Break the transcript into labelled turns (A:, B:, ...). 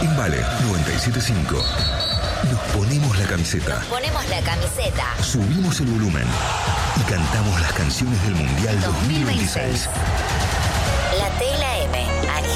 A: En Vale 97.5 nos ponemos la camiseta.
B: Ponemos la camiseta.
A: Subimos el volumen y cantamos las canciones del Mundial 2026.
B: La tela